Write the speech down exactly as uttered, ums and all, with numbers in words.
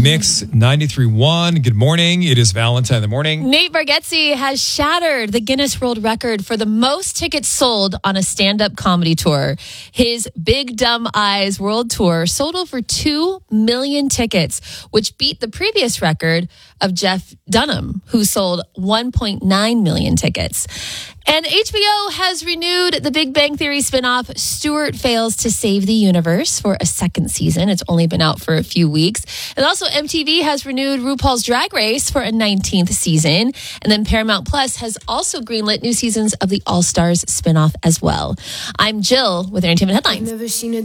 Mix ninety-three point one. Good morning. It is Valentine in the morning. Nate Bargatze has shattered the Guinness World Record for the most tickets sold on a stand-up comedy tour. His Big Dumb Eyes World Tour sold over two million tickets, which beat the previous record of Jeff Dunham, who sold one point nine million tickets. And H B O has renewed the Big Bang Theory spinoff, Stuart Fails to Save the Universe, for a second season. It's only been out for a few weeks. And also M T V has renewed RuPaul's Drag Race for a nineteenth season. And then Paramount Plus has also greenlit new seasons of the All Stars spinoff as well. I'm Jill with Entertainment Headlines.